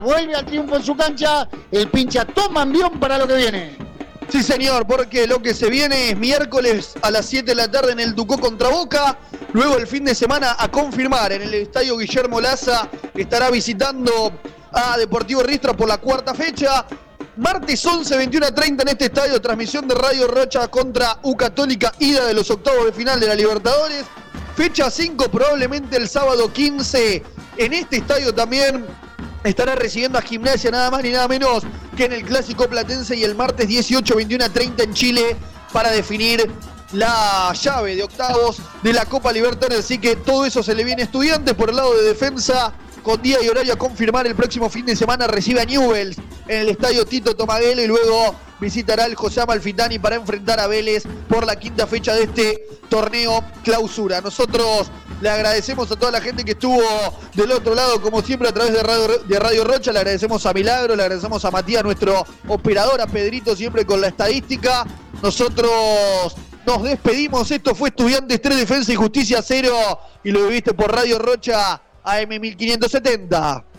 Vuelve al triunfo en su cancha, el pincha toma envión para lo que viene. Sí, señor, porque lo que se viene es miércoles a las 7 de la tarde en el Ducó contra Boca. Luego el fin de semana a confirmar en el estadio Guillermo Laza, estará visitando a Deportivo Riestra por la cuarta fecha. Martes 11, 21:30 en este estadio, transmisión de Radio Rocha contra U Católica, ida de los octavos de final de la Libertadores. Fecha 5, probablemente el sábado 15, en este estadio también estará recibiendo a Gimnasia nada más ni nada menos que en el Clásico Platense, y el martes 18, 21:30 en Chile para definir la llave de octavos de la Copa Libertadores. Así que todo eso se le viene a Estudiantes. Por el lado de defensa, con día y horario a confirmar, el próximo fin de semana recibe a Newell's en el estadio Tito Tomaguelo y luego visitará el José Amalfitani para enfrentar a Vélez por la quinta fecha de este torneo clausura. Nosotros le agradecemos a toda la gente que estuvo del otro lado, como siempre, a través de Radio Rocha. Le agradecemos a Milagro, le agradecemos a Matías, nuestro operador, a Pedrito, siempre con la estadística. Nosotros nos despedimos. Esto fue Estudiantes 3, Defensa y Justicia 0, y lo viviste por Radio Rocha AM 1570.